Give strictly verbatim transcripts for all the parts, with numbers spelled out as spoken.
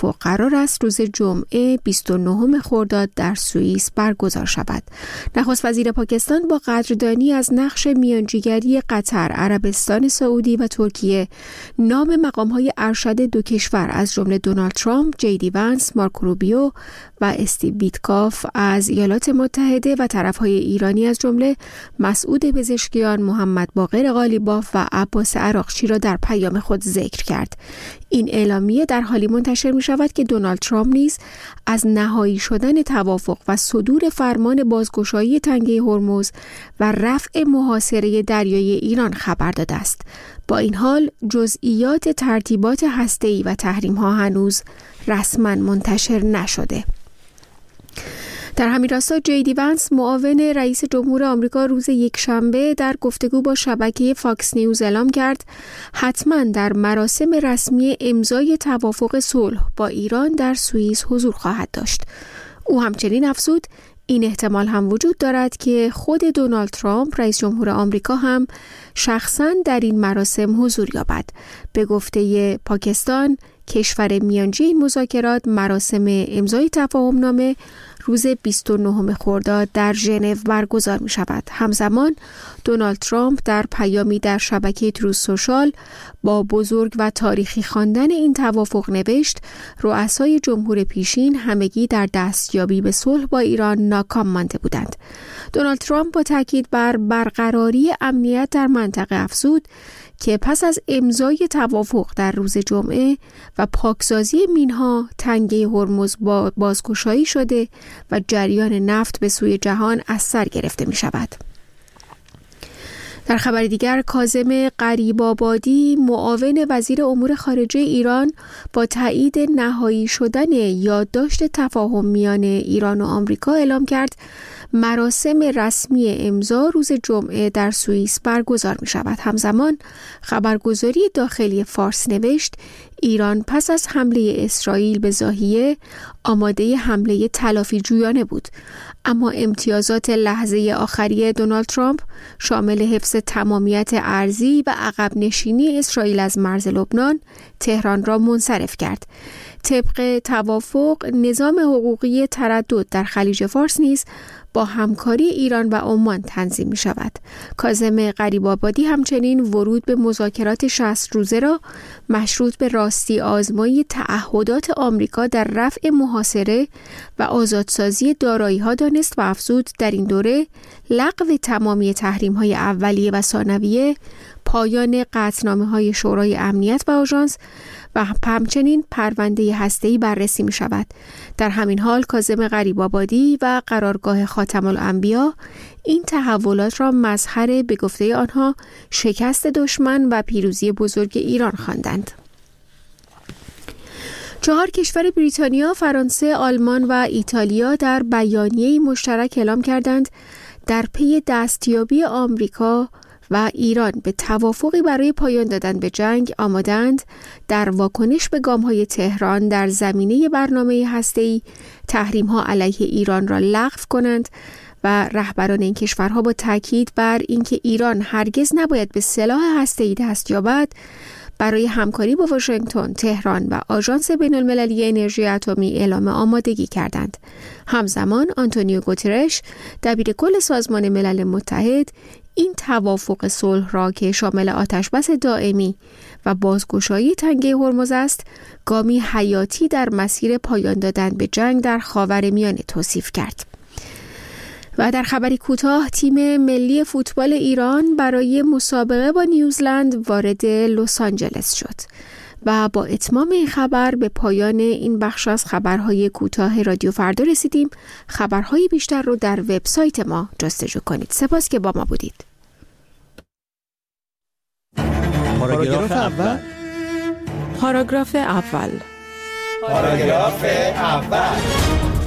توافق قرار است روز جمعه بیست و نهم خرداد در سوئیس برگزار شود. نخست وزیر پاکستان با قدردانی از نقش میانجیگری قطر، عربستان سعودی و ترکیه نام مقام‌های ارشد دو کشور از جمله دونالد ترامپ، جی دی ونس، مارکو روبیو و استیو ویتکاف از ایالات متحده و طرفهای ایرانی از جمله مسعود پزشکیان، محمد باقر قالیباف و عباس عراقچی را در پیام خود ذکر کرد. این اعلامیه در حالی منتشر می شود که دونالد ترامپ نیز از نهایی شدن توافق و صدور فرمان بازگشایی تنگه هرمز و رفع محاصره دریایی ایران خبر داده است. با این حال جزئیات ترتیبات هسته‌ای و تحریم‌ها هنوز رسما منتشر نشده. در همین راستا جی دی ونس معاون رئیس جمهور آمریکا روز یکشنبه در گفتگو با شبکه فاکس نیوز اعلام کرد حتما در مراسم رسمی امضای توافق صلح با ایران در سوئیس حضور خواهد داشت. او همچنین افزود این احتمال هم وجود دارد که خود دونالد ترامپ رئیس جمهور آمریکا هم شخصاً در این مراسم حضور یابد. به گفته پاکستان کشور میانجی این مذاکرات مراسم امضای تفاهمنامه روز بیست و نهم خرداد در ژنو برگزار می شود. همزمان دونالد ترامپ در پیامی در شبکه تروث سوشال با بزرگ و تاریخی خواندن این توافق نوشت رؤسای جمهور پیشین همگی در دستیابی به صلح با ایران ناکام مانده بودند. دونالد ترامپ با تاکید بر برقراری امنیت در منطقه افزود که پس از امضای توافق در روز جمعه و پاکسازی مینها تنگه هرمز با بازگشایی شده و جریان نفت به سوی جهان از سر گرفته می شود. در خبر دیگر کاظم غریب‌آبادی معاون وزیر امور خارجه ایران با تایید نهایی شدن یادداشت تفاهم میان ایران و آمریکا اعلام کرد مراسم رسمی امضا روز جمعه در سوئیس برگزار می شود. همزمان خبرگزاری داخلی فارس نوشت ایران پس از حمله اسرائیل به ضاحیه آماده حمله تلافی جویانه بود، اما امتیازات لحظه آخری دونالد ترامپ شامل حفظ تمامیت ارضی و عقب نشینی اسرائیل از مرز لبنان تهران را منصرف کرد. طبق توافق نظام حقوقی تردد در خلیج فارس نیز با همکاری ایران و عمان تنظیم می شود. کاظم غریب‌آبادی همچنین ورود به مذاکرات شصت روزه را مشروط به راستی آزمایی تعهدات آمریکا در رفع محاصره و آزادسازی دارایی‌ها دانست و افزود در این دوره لغو تمامی تحریم‌های اولیه و ثانویه، پایان قطعنامه‌های شورای امنیت و آژانس و همچنین پرونده هسته‌ای بررسی می شود. در همین حال کاظم غریب‌آبادی و قرارگاه خاتم الانبیا این تحولات را مظهر به گفته آنها شکست دشمن و پیروزی بزرگ ایران خواندند. چهار کشور بریتانیا، فرانسه، آلمان و ایتالیا در بیانیه‌ای مشترک اعلام کردند در پی دستیابی آمریکا و ایران به توافقی برای پایان دادن به جنگ آمادند در واکنش به گام‌های تهران در زمینه برنامه هسته‌ای تحریم‌ها علیه ایران را لغو کنند و رهبران این کشورها با تاکید بر اینکه ایران هرگز نباید به سلاح هسته‌ای دست یابد برای همکاری با واشنگتن، تهران و آژانس بین‌المللی انرژی اتمی اعلام آمادگی کردند. همزمان آنتونیو گوترش دبیرکل سازمان ملل متحد این توافق صلح را که شامل آتشبس دائمی و بازگشایی تنگه هرمز است، گامی حیاتی در مسیر پایان دادن به جنگ در خاورمیانه توصیف کرد. و در خبری کوتاه تیم ملی فوتبال ایران برای مسابقه با نیوزلند وارد لس آنجلس شد. و با اتمام این خبر به پایان این بخش از خبرهای کوتاه رادیو فردا رسیدیم. خبرهای بیشتر رو در وبسایت ما جستجو کنید. سپاس که با ما بودید. پاراگراف اول. پاراگراف اول. پاراگراف اول.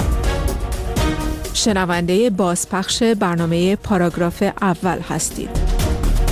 شنونده بازپخش برنامه پاراگراف اول هستید.